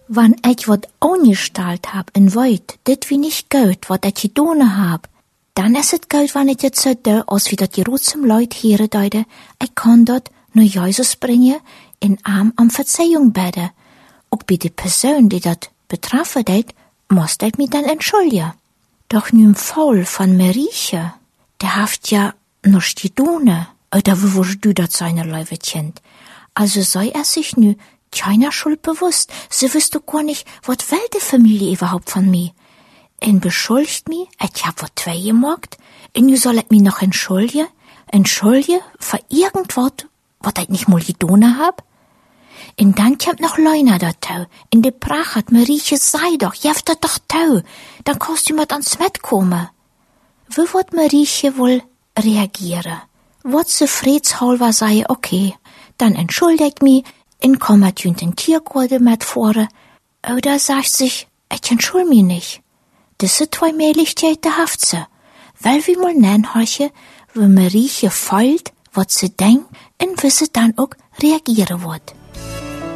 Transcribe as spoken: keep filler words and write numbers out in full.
Wann ich wat angestalt hab in Weit, dit wie nicht gut, wat ich gedone hab, dann is het gut, wann ich jetzt so da, als wie dat die rotsam Leut here deide, ich kann dort nur Jesus bringen, in Arm am Verzeihung beten. Auch bei der Person, die dat betrafen deed, muss ich mich dann entschuldigen. Doch nu im Fall von Marieche, der haft ja noch gedone, oder wo wirst du dat seinerlei kind? Also sei er sich nu keiner Schuld bewusst. Sie wüsste gar nicht, wat will die Familie überhaupt von mir. En beschuldigt mich, ich hab wat zwei gemacht, en nu soll ich mich noch entschuldigen, entschuldigen für irgendwas, wat ich nicht mal gedone hab. En dann kommt noch Leuna dazu. In de Pracht hat Marieche, sei doch, jeft dat doch tau, dann kannst du mit ans Met kommen. Wie wird Marieche wohl reagieren? Wird sie friedshalber sagen, okay, dann entschuldig ich mich, in kommt jünt den Tiergarten mit vor, oder sagt sich, ich entschuld mich nicht. Diese zwei Möglichkeiten haft sie, weil wir mal nachhorchen, wie Marieche fällt, was sie denkt, und wie sie dann auch reagieren wird.